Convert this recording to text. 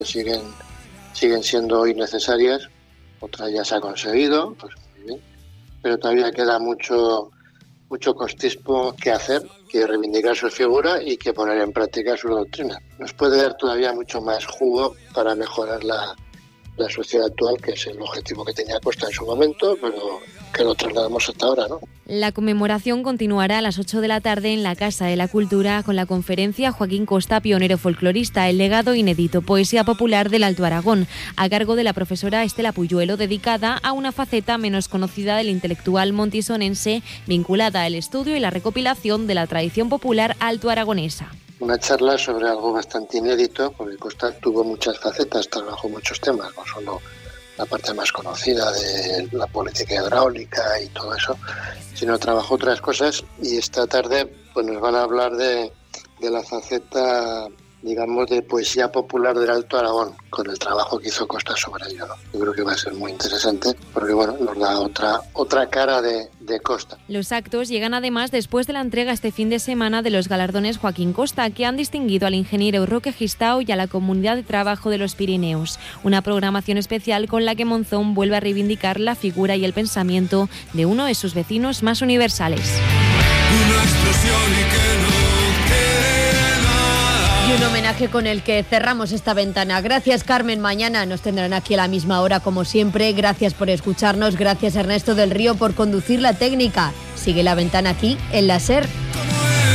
siguen siendo hoy necesarias, otras ya se ha conseguido, pues muy bien, pero todavía queda mucho costismo que hacer, que reivindicar su figura y que poner en práctica su doctrina. Nos puede dar todavía mucho más jugo para mejorar la sociedad actual, que es el objetivo que tenía Costa en su momento, pero que lo trasladamos hasta ahora, ¿no? La conmemoración continuará a las 8 de la tarde en la Casa de la Cultura con la conferencia Joaquín Costa, pionero folclorista, el legado inédito, poesía popular del Alto Aragón, a cargo de la profesora Estela Puyuelo, dedicada a una faceta menos conocida del intelectual montisonense, vinculada al estudio y la recopilación de la tradición popular altoaragonesa. Una charla sobre algo bastante inédito, porque Costa tuvo muchas facetas, trabajó muchos temas, no solo la parte más conocida de la política hidráulica y todo eso, sino trabajó otras cosas, y esta tarde pues nos van a hablar de la faceta, digamos, de poesía popular del Alto Aragón, con el trabajo que hizo Costa sobre ello, ¿no? Yo creo que va a ser muy interesante, porque bueno, nos da otra cara de Costa. Los actos llegan además después de la entrega este fin de semana de los galardones Joaquín Costa, que han distinguido al ingeniero Roque Gistao y a la Comunidad de Trabajo de los Pirineos. Una programación especial con la que Monzón vuelve a reivindicar la figura y el pensamiento de uno de sus vecinos más universales. Una explosión y que no quede nada. Y un homenaje con el que cerramos esta ventana. Gracias, Carmen. Mañana nos tendrán aquí a la misma hora, como siempre. Gracias por escucharnos. Gracias, Ernesto del Río, por conducir la técnica. Sigue la ventana aquí en la SER.